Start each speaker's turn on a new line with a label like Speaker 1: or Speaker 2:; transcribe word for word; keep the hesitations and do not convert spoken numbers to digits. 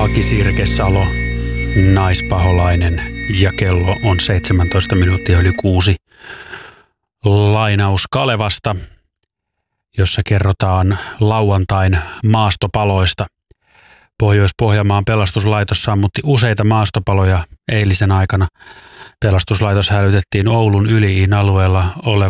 Speaker 1: Aki Sirkesalo, naispaholainen, ja kello on seitsemäntoista minuuttia yli kuusi. Lainaus Kalevasta, jossa kerrotaan lauantain maastopaloista. Pohjois-Pohjanmaan pelastuslaitos sammutti useita maastopaloja eilisen aikana. Pelastuslaitos hälytettiin Oulun Yli-Iin alueella